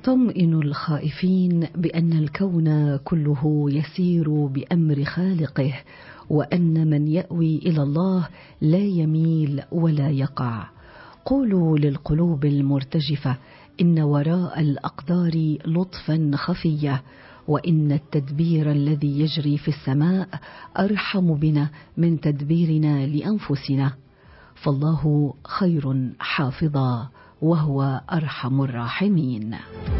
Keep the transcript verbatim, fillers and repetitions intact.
يطمئن الخائفين بأن الكون كله يسير بأمر خالقه، وأن من يأوي إلى الله لا يميل ولا يقع. قولوا للقلوب المرتجفة إن وراء الأقدار لطفا خفية، وإن التدبير الذي يجري في السماء أرحم بنا من تدبيرنا لأنفسنا، فالله خير حافظا وهو أرحم الراحمين.